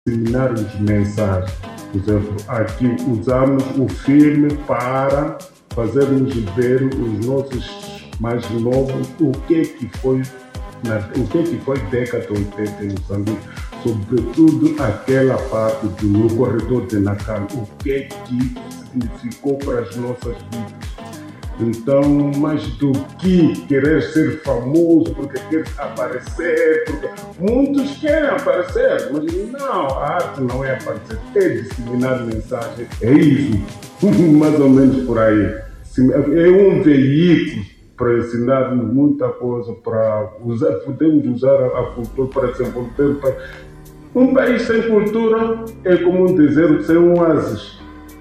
disseminarmos mensagens. Por exemplo, aqui usamos o filme para fazermos ver os nossos mais novos o que foi década de 80 em Moçambique, sobretudo aquela parte no corredor de Nacal, o que significou para as nossas vidas. Então, mais do que querer ser famoso, porque quer aparecer, porque muitos querem aparecer, mas não, a arte não é aparecer, é disseminar mensagem, é isso, mais ou menos por aí. É um veículo para ensinarmos muita coisa, podemos usar a cultura para desenvolver. Um país sem cultura é como um deserto sem um oásis.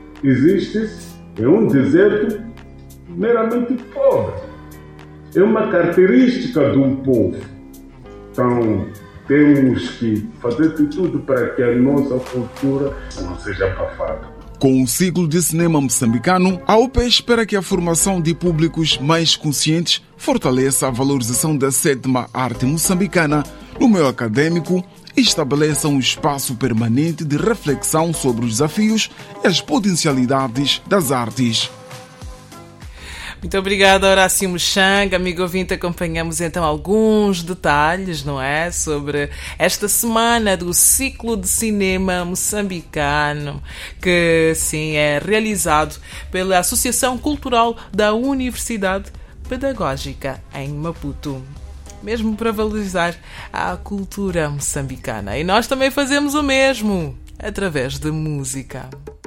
É um deserto meramente pobre. É uma característica de um povo. Então, temos que fazer de tudo para que a nossa cultura não seja abafada. Com o ciclo de cinema moçambicano, a UPE espera que a formação de públicos mais conscientes fortaleça a valorização da sétima arte moçambicana no meio acadêmico e estabeleça um espaço permanente de reflexão sobre os desafios e as potencialidades das artes. Muito obrigada, Horácio Muxanga. Amigo ouvinte, acompanhamos então alguns detalhes, não é? Sobre esta semana do ciclo de cinema moçambicano, que sim é realizado pela Associação Cultural da Universidade Pedagógica em Maputo, mesmo para valorizar a cultura moçambicana. E nós também fazemos o mesmo através de música.